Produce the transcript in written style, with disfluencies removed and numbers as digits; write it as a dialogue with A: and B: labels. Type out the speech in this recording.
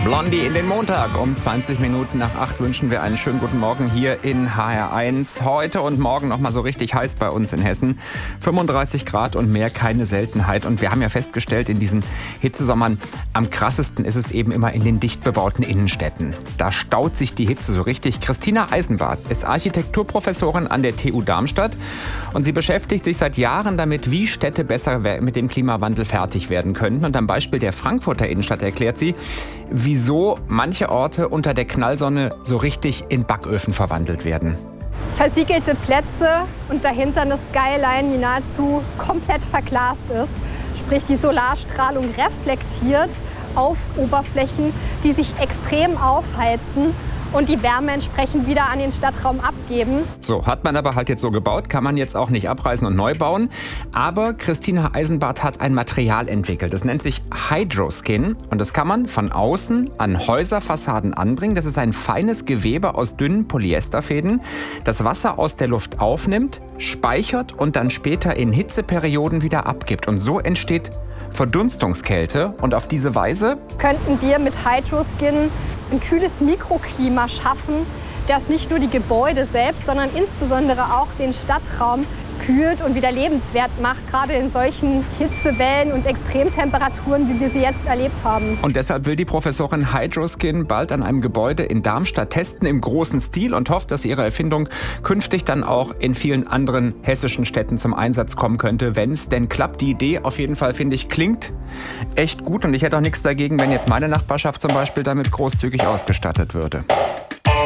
A: Blondie in den Montag. Um 20 Minuten nach 8 wünschen wir einen schönen guten Morgen hier in HR1. Heute und morgen noch mal so richtig heiß bei uns in Hessen. 35 Grad und mehr, keine Seltenheit. Und wir haben ja festgestellt, in diesen Hitzesommern am krassesten ist es eben immer in den dicht bebauten Innenstädten. Da staut sich die Hitze so richtig. Christina Eisenbart ist Architekturprofessorin an der TU Darmstadt und sie beschäftigt sich seit Jahren damit, wie Städte besser mit dem Klimawandel fertig werden könnten. Und am Beispiel der Frankfurter Innenstadt erklärt sie, wieso manche Orte unter der Knallsonne so richtig in Backöfen verwandelt werden.
B: Versiegelte Plätze und dahinter eine Skyline, die nahezu komplett verglast ist. Sprich, die Solarstrahlung reflektiert auf Oberflächen, die sich extrem aufheizen und die Wärme entsprechend wieder an den Stadtraum abgeben.
A: So, hat man aber halt jetzt so gebaut, kann man jetzt auch nicht abreißen und neu bauen. Aber Christina Eisenbart hat ein Material entwickelt. Das nennt sich Hydroskin und das kann man von außen an Häuserfassaden anbringen. Das ist ein feines Gewebe aus dünnen Polyesterfäden, das Wasser aus der Luft aufnimmt, speichert und dann später in Hitzeperioden wieder abgibt. Und so entsteht Verdunstungskälte und auf diese Weise
B: könnten wir mit Hydroskin ein kühles Mikroklima schaffen, das nicht nur die Gebäude selbst, sondern insbesondere auch den Stadtraum kühlt und wieder lebenswert macht, gerade in solchen Hitzewellen und Extremtemperaturen, wie wir sie jetzt erlebt haben.
A: Und deshalb will die Professorin Hydroskin bald an einem Gebäude in Darmstadt testen im großen Stil und hofft, dass ihre Erfindung künftig dann auch in vielen anderen hessischen Städten zum Einsatz kommen könnte, wenn es denn klappt. Die Idee auf jeden Fall, finde ich, klingt echt gut und ich hätte auch nichts dagegen, wenn jetzt meine Nachbarschaft zum Beispiel damit großzügig ausgestattet würde.